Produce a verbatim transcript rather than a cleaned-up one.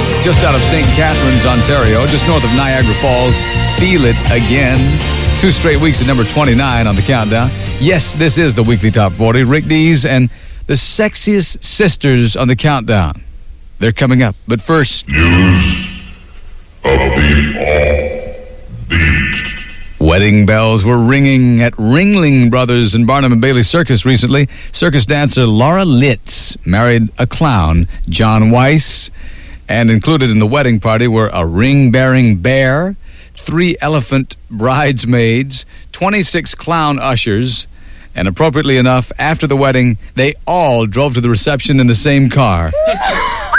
just out of Saint Catharines, Ontario, just north of Niagara Falls. Feel It Again. Two straight weeks at number twenty-nine on the countdown. Yes, this is the Weekly Top forty. Rick Dees and the Sexiest Sisters on the countdown. They're coming up. But first, news of the offbeat. Wedding bells were ringing at Ringling Brothers and Barnum and Bailey Circus recently. Circus dancer Laura Litz married a clown, John Weiss, and included in the wedding party were a ring-bearing bear, three elephant bridesmaids, twenty-six clown ushers, and appropriately enough, after the wedding, they all drove to the reception in the same car.